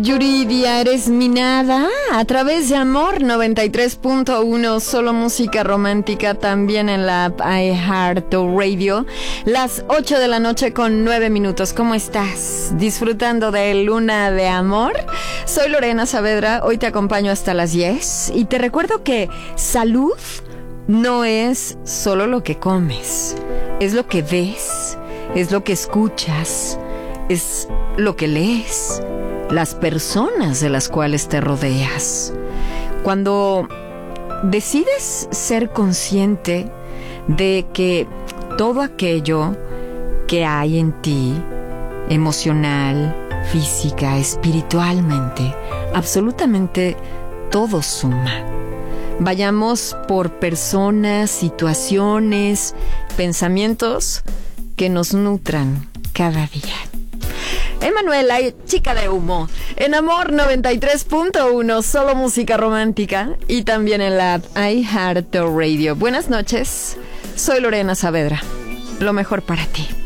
Yuridia, eres mi nada, a través de Amor 93.1, solo música romántica, también en la app iHeartRadio, las 8 de la noche con 9 minutos. ¿Cómo estás? ¿Disfrutando de Luna de Amor? Soy Lorena Saavedra, hoy te acompaño hasta las 10 y te recuerdo que salud no es solo lo que comes, es lo que ves, es lo que escuchas, es lo que lees, las personas de las cuales te rodeas. Cuando decides ser consciente de que todo aquello que hay en ti, emocional, física, espiritualmente, absolutamente todo suma. Vayamos por personas, situaciones, pensamientos que nos nutran cada día. Emanuela, chica de humo, en Amor 93.1, solo música romántica y también en la iHeartRadio. Buenas noches, soy Lorena Saavedra, lo mejor para ti.